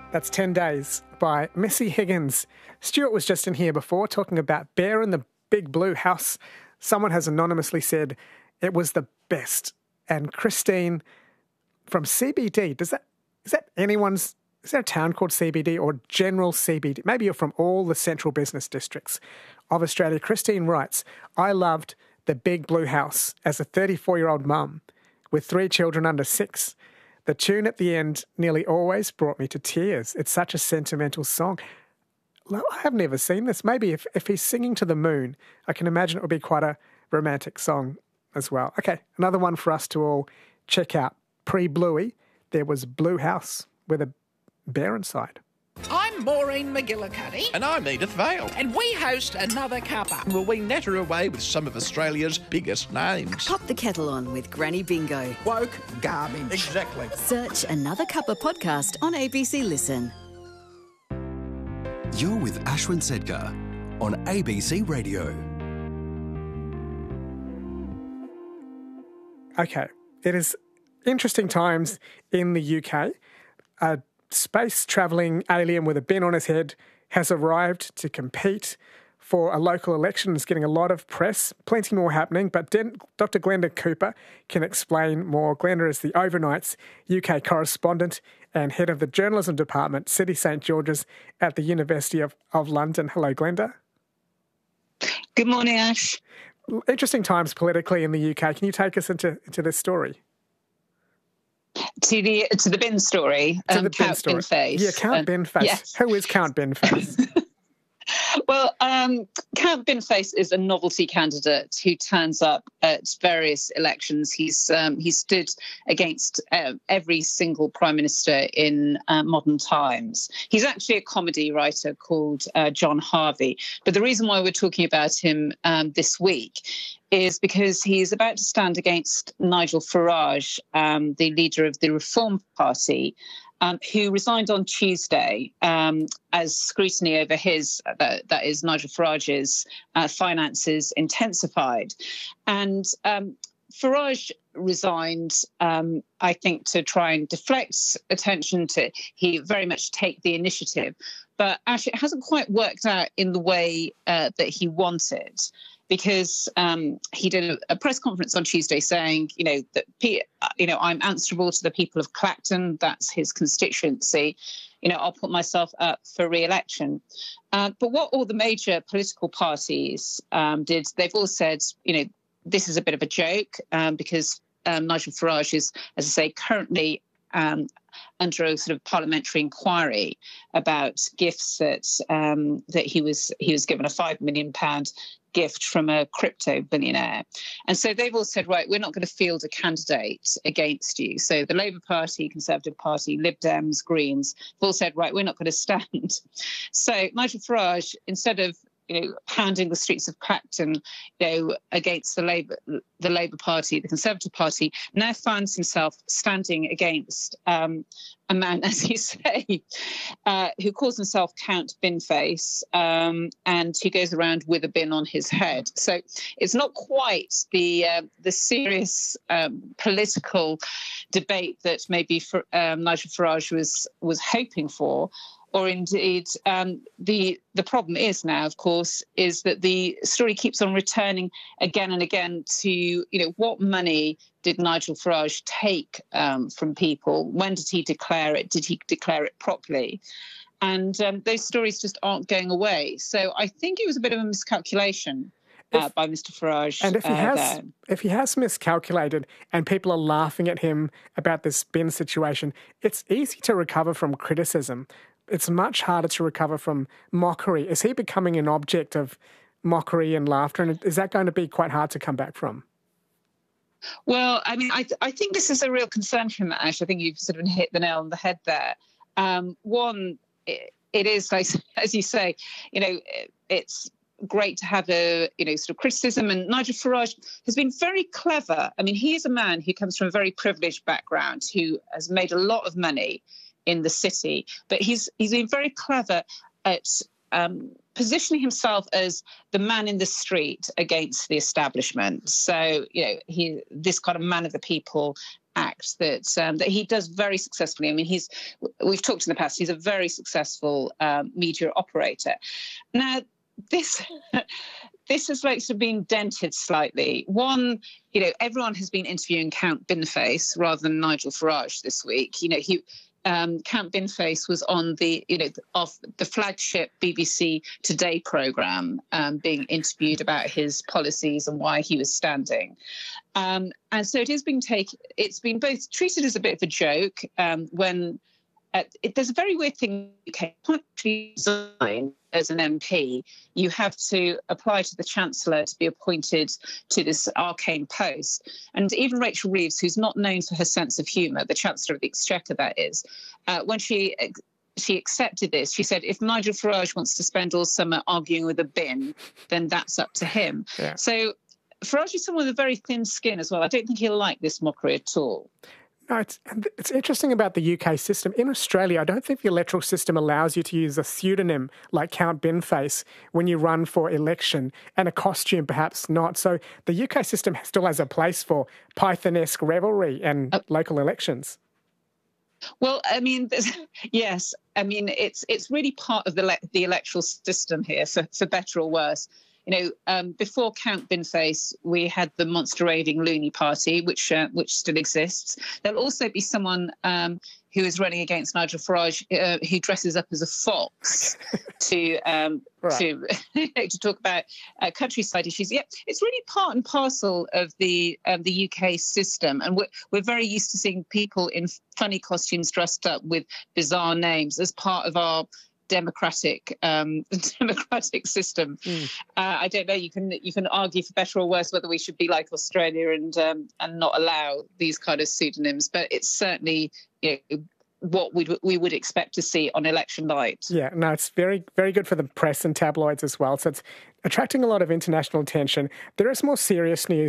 That's 10 Days by Missy Higgins. Stuart was just in here before talking about Bear in the Big Blue House. Someone has anonymously said it was the best. And Christine from CBD, is there a town called CBD or general CBD? Maybe you're from all the central business districts of Australia. Christine writes, I loved the Big Blue House as a 34-year-old mum with 3 children under 6. The tune at the end nearly always brought me to tears. It's such a sentimental song. I have never seen this. Maybe if he's singing to the moon, I can imagine it would be quite a romantic song as well. Okay, another one for us to all check out. Pre-Bluey, there was Blue House with a bear inside. I'm Maureen McGillicuddy. And I'm Edith Vale. And we host Another Cuppa. Will we natter away with some of Australia's biggest names? Pop the kettle on with Granny Bingo. Woke garbage. Exactly. Search Another Cuppa podcast on ABC Listen. You're with Ashwin Sedkar on ABC Radio. Okay, it is interesting times in the UK. A space-travelling alien with a bin on his head has arrived to compete for a local election. It's getting a lot of press, plenty more happening, but Dr. Glenda Cooper can explain more. Glenda is the Overnight's UK correspondent and head of the journalism department, City St George's at the University of London. Hello, Glenda. Good morning, Ash. Interesting times politically in the UK. Can you take us into this story? To the bin story. To the bin Count story. Binface. Yeah, Count Binface. Yes. Who is Count Binface? Well, Count Binface is a novelty candidate who turns up at various elections. He's stood against every single prime minister in modern times. He's actually a comedy writer called John Harvey. But the reason why we're talking about him this week is because he's about to stand against Nigel Farage, the leader of the Reform Party, who resigned on Tuesday as scrutiny over that is Nigel Farage's finances intensified. And Farage resigned, I think, to try and deflect attention to he very much take the initiative. But actually, it hasn't quite worked out in the way that he wanted. Because he did a press conference on Tuesday saying, I'm answerable to the people of Clacton. That's his constituency. I'll put myself up for re-election. But what all the major political parties did, they've all said, this is a bit of a joke because Nigel Farage is, as I say, currently under a sort of parliamentary inquiry about gifts that he was given a £5 million gift from a crypto billionaire. And so they've all said, right, we're not going to field a candidate against you. So the Labour Party, Conservative Party, Lib Dems, Greens have all said, right, we're not going to stand. So Nigel Farage, instead of pounding the streets of Clacton, against the Labour Party, the Conservative Party, now finds himself standing against a man, as you say, who calls himself Count Binface, and who goes around with a bin on his head. So it's not quite the serious political debate that maybe Nigel Farage was hoping for. Or indeed, the problem is now, of course, is that the story keeps on returning again and again to, what money did Nigel Farage take from people? When did he declare it? Did he declare it properly? And those stories just aren't going away. So I think it was a bit of a miscalculation by Mr. Farage. And if he has miscalculated and people are laughing at him about this bin situation, it's easy to recover from criticism. It's much harder to recover from mockery. Is he becoming an object of mockery and laughter? And is that going to be quite hard to come back from? Well, I mean, I think this is a real concern for him, Ash. I think you've sort of hit the nail on the head there. One, it is, like, as you say, it's great to have a, sort of criticism. And Nigel Farage has been very clever. I mean, he is a man who comes from a very privileged background, who has made a lot of money in the city, but he's been very clever at positioning himself as the man in the street against the establishment. So, this kind of man of the people act that he does very successfully. I mean, we've talked in the past, he's a very successful media operator. Now, this has like sort of been dented slightly. One, everyone has been interviewing Count Binface rather than Nigel Farage this week. Count Binface was on the flagship BBC Today programme, being interviewed about his policies and why he was standing. And so it's been both treated as a bit of a joke when there's a very weird thing. You can't actually resign as an MP. You have to apply to the Chancellor to be appointed to this arcane post. And even Rachel Reeves, who's not known for her sense of humour, the Chancellor of the Exchequer, that is, when she accepted this, she said, if Nigel Farage wants to spend all summer arguing with a bin, then that's up to him. Yeah. So Farage is someone with a very thin skin as well. I don't think he'll like this mockery at all. No, it's interesting about the UK system. In Australia, I don't think the electoral system allows you to use a pseudonym like Count Binface when you run for election, and a costume perhaps not. So the UK system still has a place for Python-esque revelry and local elections. Well, I mean, yes. I mean, it's really part of the electoral system here, for better or worse. Before Count Binface, we had the monster-raving Looney Party, which still exists. There'll also be someone who is running against Nigel Farage who dresses up as a fox to talk about countryside issues. Yeah, it's really part and parcel of the UK system, and we're very used to seeing people in funny costumes dressed up with bizarre names as part of our democratic system. I don't know. You can argue for better or worse whether we should be like Australia and not allow these kind of pseudonyms, but it's certainly what we would expect to see on election night. Yeah, no, it's very, very good for the press and tabloids as well. So it's attracting a lot of international attention. There is more serious news